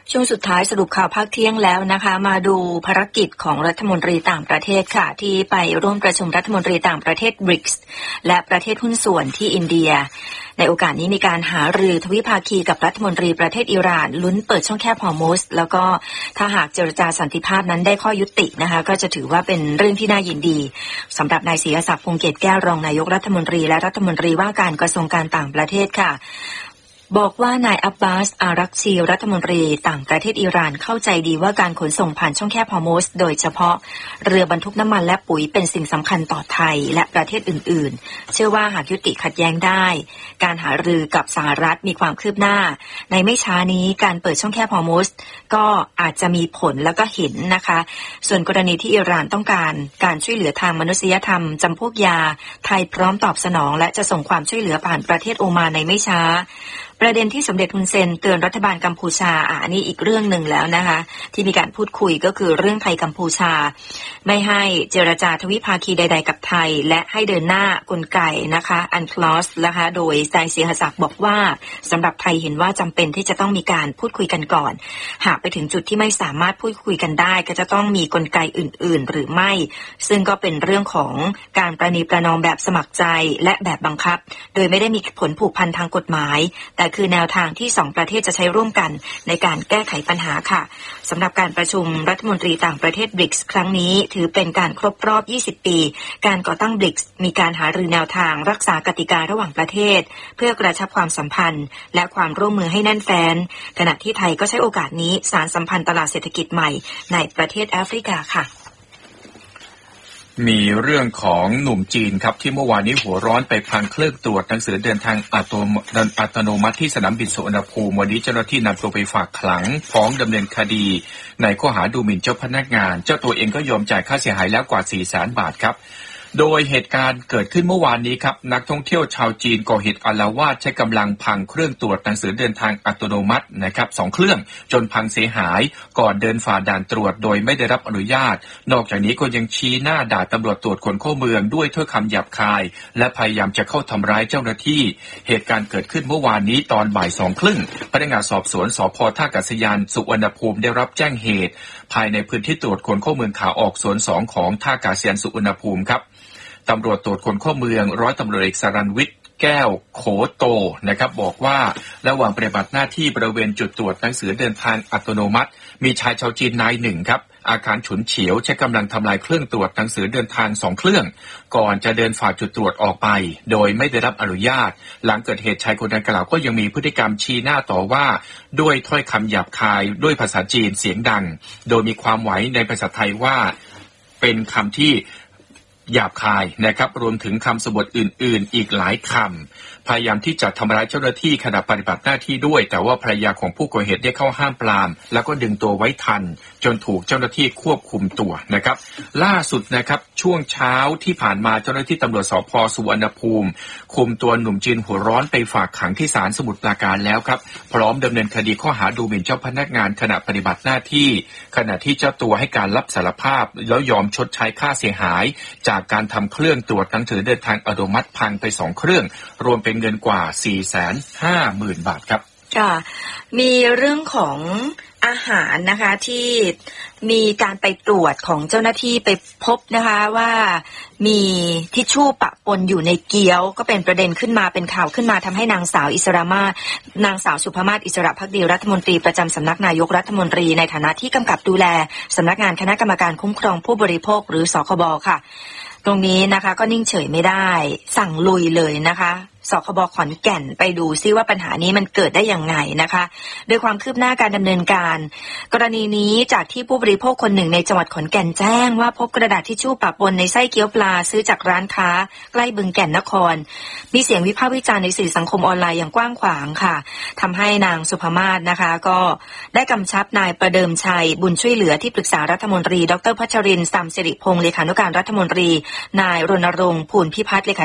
ช่วงสุดท้ายสรุปข่าวภาคเที่ยงแล้วนะคะมาดูภารกิจของรัฐมนตรีต่างประเทศค่ะที่ไปร่วมประชุมรัฐมนตรีต่างประเทศ BRICS และประเทศหุ้นส่วนที่อินเดียในโอกาสนี้มีการหารือทวิภาคีกับรัฐมนตรีประเทศอิหร่านลุ้นเปิดช่องแคบฮอร์มุซแล้วก็ถ้าหากเจรจาสันติภาพนั้นได้ข้อยุตินะคะก็จะถือว่าเป็นเรื่องที่น่ายินดีสำหรับนายศรีศักดิ์พงษ์เกษแก้วรองนายกรัฐมนตรีและรัฐมนตรีว่าการกระทรวงการต่างประเทศค่ะบอกว่านายอับบาสอารักชีรัฐมนตรีต่างประเทศอิหร่านเข้าใจดีว่าการขนส่งผ่านช่องแคบฮอร์มุซโดยเฉพาะเรือบรรทุกน้ำมันและปุ๋ยเป็นสิ่งสำคัญต่อไทยและประเทศอื่นๆเชื่อว่าหากยุติขัดแย้งได้การหารือกับสหรัฐมีความคืบหน้าในไม่ช้านี้การเปิดช่องแคบฮอร์มุซก็อาจจะมีผลแล้วก็เห็นนะคะส่วนกรณีที่อิหร่านต้องการการช่วยเหลือทางมนุษยธรรมจำพวกยาไทยพร้อมตอบสนองและจะส่งความช่วยเหลือผ่านประเทศโอมานในไม่ช้าประเด็นที่สมเด็จฮุนเซนเตือนรัฐบาลกัมพูชาอันนี้อีกเรื่องหนึ่งแล้วนะคะที่มีการพูดคุยก็คือเรื่องไทยกัมพูชาไม่ให้เจรจาทวิภาคีใดๆกับไทยและให้เดินหน้ากลไกนะคะอันคลอสนะคะโดยนายศรีศักดิ์บอกว่าสำหรับไทยเห็นว่าจำเป็นที่จะต้องมีการพูดคุยกันก่อนหากไปถึงจุดที่ไม่สามารถพูดคุยกันได้ก็จะต้องมีกลไกอื่นๆหรือไม่ซึ่งก็เป็นเรื่องของการประนีประนอมแบบสมัครใจและแบบบังคับโดยไม่ได้มีผลผูกพันทางกฎหมายแต่คือแนวทางที่สองประเทศจะใช้ร่วมกันในการแก้ไขปัญหาค่ะสำหรับการประชุมรัฐมนตรีต่างประเทศ BRICS ครั้งนี้ถือเป็นการครบรอบ20ปีการก่อตั้ง BRICS มีการหารือแนวทางรักษากติการะหว่างประเทศเพื่อกระชับความสัมพันธ์และความร่วมมือให้แน่นแฟ้นขณะที่ไทยก็ใช้โอกาสนี้สานสัมพันธ์ตลาดเศรษฐกิจใหม่ในประเทศแอฟริกาค่ะมีเรื่องของหนุ่มจีนครับที่เมื่อวานนี้หัวร้อนไปพังเครื่องตรวจหนังสือเดินทางอัตโนมัติที่สนามบินสุวรรณภูมิวันนี้เจ้าหน้าที่นำตัวไปฝากขังฟ้องดำเนินคดีในข้อหาดูหมิ่นเจ้าพนักงานเจ้าตัวเองก็ยอมจ่ายค่าเสียหายแล้วกว่า 400,000 บาทครับโดยเหตุการณ์เกิดขึ้นเมื่อวานนี้ครับนักท่องเที่ยวชาวจีนก่อเหตุอาละวาดใช้กำลังพังเครื่องตรวจหนังสือเดินทางอัตโนมัตินะครับ2เครื่องจนพังเสียหายก่อนเดินฝ่าด่านตรวจโดยไม่ได้รับอนุญาตนอกจากนี้ก็ยังชี้หน้าด่าตำรวจตรวจคนเข้าเมืองด้วยถ้อยคำหยาบคายและพยายามจะเข้าทำร้ายเจ้าหน้าที่เหตุการณ์เกิดขึ้นเมื่อวานนี้ตอนบ่าย 2:30 พนักงานสอบสวนสภ.ท่าอากาศยานสุวรรณภูมิได้รับแจ้งเหตุภายในพื้นที่ตรวจคนเข้าเมืองขาออกโซน 2ของท่าอากาศยานสุวรรณภูมิครับตำรวจตรวจคนเข้าเมืองร้อยตำรวจเอกสรัญวิทย์แก้วโขโตนะครับบอกว่าระหว่างปฏิบัติหน้าที่บริเวณจุดตรวจหนังสือเดินทางอัตโนมัติมีชายชาวจีนนายหนึ่งครับอาการฉุนเฉียวใช้กำลังทำลายเครื่องตรวจหนังสือเดินทาง2เครื่องก่อนจะเดินฝ่าจุดตรวจออกไปโดยไม่ได้รับอนุญาตหลังเกิดเหตุชายคนดังกล่าวก็ยังมีพฤติกรรมชี้หน้าต่อว่าด้วยถ้อยคำหยาบคายด้วยภาษาจีนเสียงดังโดยมีความหมายในภาษาไทยว่าเป็นคำที่หยาบคายนะครับรวมถึงคำสบทอื่นๆอีกหลายคำพยายามที่จะทำร้ายเจ้าหน้าที่ขณะปฏิบัติหน้าที่ด้วยแต่ว่าภรรยาของผู้ก่อเหตุได้เข้าห้ามปรามแล้วก็ดึงตัวไว้ทันจนถูกเจ้าหน้าที่ควบคุมตัวนะครับล่าสุดนะครับช่วงเช้าที่ผ่านมาเจ้าหน้าที่ตำรวจสภ.สุวรรณภูมิคุมตัวหนุ่มจีนหัวร้อนไปฝากขังที่ศาลสมุทรปราการแล้วครับพร้อมดำเนินคดีข้อหาดูหมิ่นเจ้าพนักงานขณะปฏิบัติหน้าที่ขณะที่เจ้าตัวให้การรับสารภาพแล้วยอมชดใช้ค่าเสียหายจากการทำเครื่องตรวจหนังสือเดินทางอัตโนมัติพังไป2เครื่องรวมเป็นเงินกว่า 450,000 บาทครับค่ะมีเรื่องของอาหารนะคะที่มีการไปตรวจของเจ้าหน้าที่ไปพบนะคะว่ามีทิชชู่ปะปนอยู่ในเกี๊ยวก็เป็นประเด็นขึ้นมาเป็นข่าวขึ้นมาทำให้นางสาวสุภมาศอิสระภักดีรัฐมนตรีประจำสำนักนายกรัฐมนตรีในฐานะที่กำกับดูแลสำนักงานคณะกรรมการคุ้มครองผู้บริโภคหรือสคบค่ะตรงนี้นะคะก็นิ่งเฉยไม่ได้สั่งลุยเลยนะคะสคบขอนแก่นไปดูซิว่าปัญหานี้มันเกิดได้อย่างไงนะคะโดยความคืบหน้าการดำเนินการกรณีนี้จากที่ผู้บริโภคคนหนึ่งในจังหวัดขอนแก่นแจ้งว่าพบกระดาษทิชชู่ปะปนในไส้เกี๊ยวปลาซื้อจากร้านค้าใกล้บึงแก่นนครมีเสียงวิพากษ์วิจารณ์ในสื่อสังคมออนไลน์อย่างกว้างขวางค่ะทำให้นางสุภมาศนะคะก็ได้กำชับนายประเดิมชัยบุญช่วยเหลือที่ปรึกษารัฐมนตรีดร.พัชรินทร์ สามสิริพงษ์เลขานุการรัฐมนตรีนายรณรงค์ ภูลพิพัฒน์เลขา